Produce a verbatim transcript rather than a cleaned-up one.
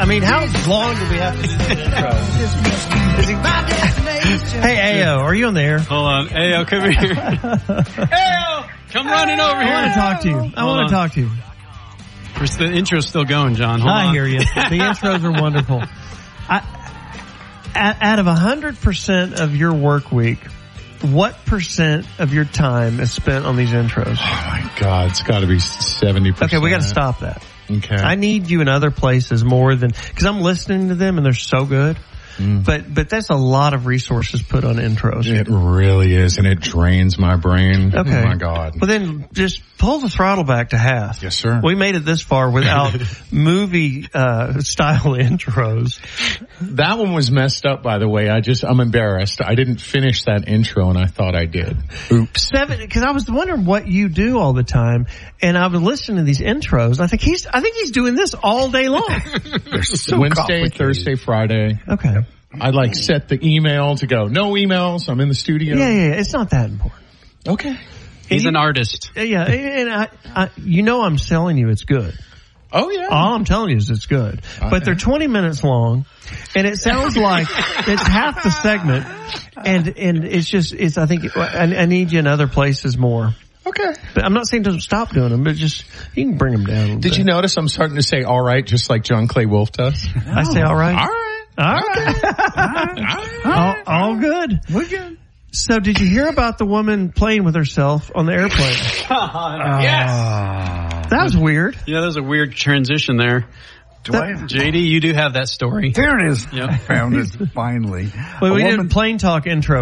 I mean, how long do we have to do this intro? Is he... Hey, A O, are you on the air? Hold on. A O, come here. A O, come running over here. I want to talk to you. I want to talk to you. The intro's still going, John. Hold I on. hear you. The intros are wonderful. I, out of one hundred percent of your work week, what percent of your time is spent on these intros? Oh, my God. It's got to be seventy percent. Okay, we got to stop that. Okay. I need you in other places more than, because I'm listening to them and they're so good. Mm. But but that's a lot of resources put on intros. It really is, and it drains my brain. Okay. Oh, my God. Well, then just pull the throttle back to half. Yes, sir. We made it this far without movie uh, style intros. That one was messed up, by the way. I just, I'm embarrassed. I didn't finish that intro, and I thought I did. Oops. Seven, because I was wondering what you do all the time, and I was listening to these intros. I think he's, I think he's doing this all day long. So Wednesday, Thursday, Friday. Okay. I like set the email to go, no emails, I'm in the studio. Yeah, yeah, it's not that important. Okay. He's you, an artist. Yeah, and I, I, you know I'm selling you it's good. Oh, yeah. All I'm telling you is it's good. Okay. But they're twenty minutes long, and it sounds like it's half the segment, and and it's just, it's, I think, I, I need you in other places more. Okay. But I'm not saying to stop doing them, but just, you can bring them down a little Did bit. you notice I'm starting to say all right, just like John Clay Wolf does? No. I say all right. All right. All right. All right. all, all good. We're good. So did you hear about the woman playing with herself on the airplane? God, yes. That was weird. Yeah, that was a weird transition there. That, J D, you do have that story. There it is. Yep. I found it finally. Well, we A did woman- plain talk intro.